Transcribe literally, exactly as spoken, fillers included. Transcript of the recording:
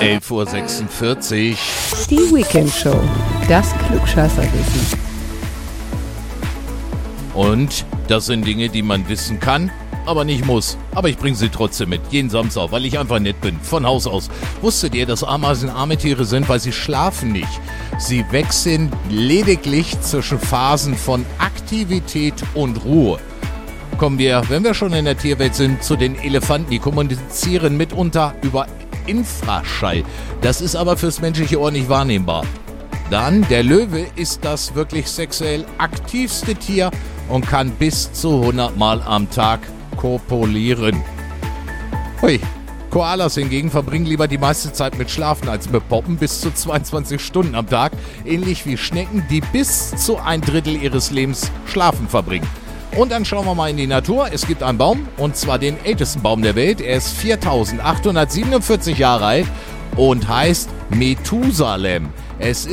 elf Uhr sechsundvierzig. Die Weekend Show. Das Klugscheißerwissen. Und das sind Dinge, die man wissen kann, aber nicht muss. Aber ich bringe sie trotzdem mit, jeden Samstag, weil ich einfach nett bin, von Haus aus. Wusstet ihr, dass Ameisen arme Tiere sind, weil sie schlafen nicht? Sie wechseln lediglich zwischen Phasen von Aktivität und Ruhe. Kommen wir, wenn wir schon in der Tierwelt sind, zu den Elefanten. Die kommunizieren mitunter über Infraschall. Das ist aber fürs menschliche Ohr nicht wahrnehmbar. Dann, der Löwe ist das wirklich sexuell aktivste Tier und kann bis zu hundert Mal am Tag kopulieren. Hui. Koalas hingegen verbringen lieber die meiste Zeit mit Schlafen als mit Poppen, bis zu zweiundzwanzig Stunden am Tag, ähnlich wie Schnecken, die bis zu ein Drittel ihres Lebens schlafen verbringen. Und dann schauen wir mal in die Natur. Es gibt einen Baum, und zwar den ältesten Baum der Welt. Er ist viertausendachthundertsiebenundvierzig Jahre alt und heißt Methusalem. Es